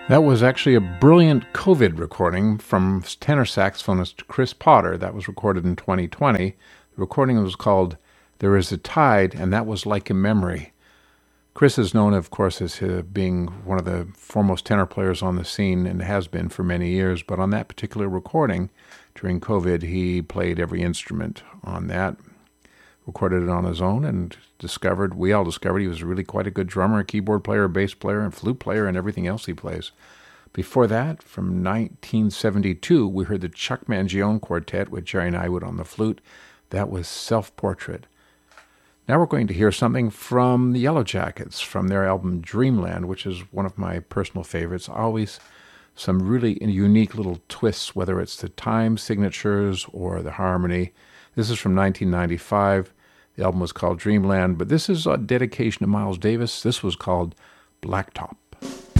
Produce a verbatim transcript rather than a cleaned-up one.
That was actually a brilliant COVID recording from tenor saxophonist Chris Potter. That was recorded in twenty twenty. The recording was called There Is a Tide, and that was Like a Memory. Chris is known, of course, as uh, being one of the foremost tenor players on the scene and has been for many years. But on that particular recording, during COVID, he played every instrument on that, recorded it on his own, and discovered, we all discovered, he was really quite a good drummer, a keyboard player, a bass player, and flute player, and everything else he plays. Before that, from nineteen seventy-two, we heard the Chuck Mangione Quartet with Jerry Nywood on the flute. That was Self-Portrait. Now we're going to hear something from the Yellow Jackets, from their album Dreamland, which is one of my personal favorites. Always some really unique little twists, whether it's the time signatures or the harmony. This is from nineteen ninety-five. The album was called Dreamland, but this is a dedication to Miles Davis. This was called Blacktop.